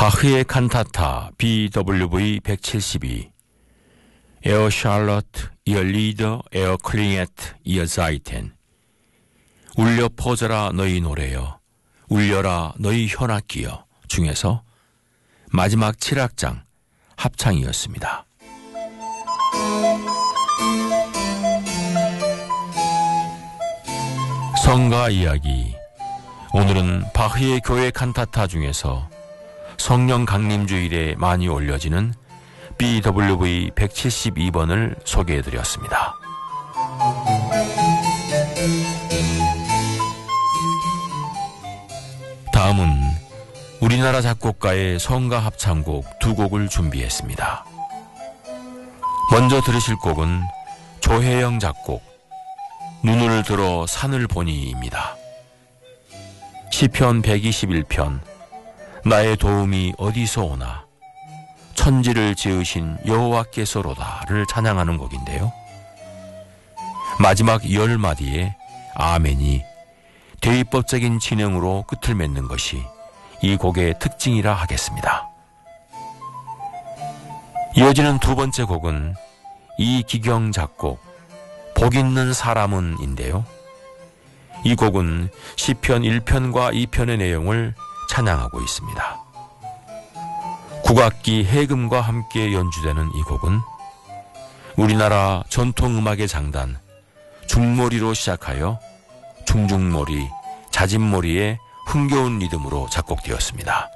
바흐의 칸타타 BWV 172 에어 샬럿 이어 리더 에어 클링에트 이어 자이텐 울려 퍼져라 너희 노래여 울려라 너희 현악기여 중에서 마지막 7악장 합창이었습니다. 성가 이야기. 오늘은 바흐의 교회 칸타타 중에서 성령 강림주일에 많이 올려지는 BWV 172번을 소개해드렸습니다. 다음은 우리나라 작곡가의 성가 합창곡 두 곡을 준비했습니다. 먼저 들으실 곡은 조혜영 작곡 눈을 들어 산을 보니입니다. 시편 121편 나의 도움이 어디서 오나 천지를 지으신 여호와께서로다를 찬양하는 곡인데요. 마지막 10마디에 아멘이 대위법적인 진행으로 끝을 맺는 것이 이 곡의 특징이라 하겠습니다. 이어지는 두 번째 곡은 이기경 작곡 복 있는 사람은인데요. 이 곡은 시편 1편과 2편의 내용을 찬양하고 있습니다. 국악기 해금과 함께 연주되는 이 곡은 우리나라 전통음악의 장단 중머리로 시작하여 중중머리, 자진머리의 흥겨운 리듬으로 작곡되었습니다.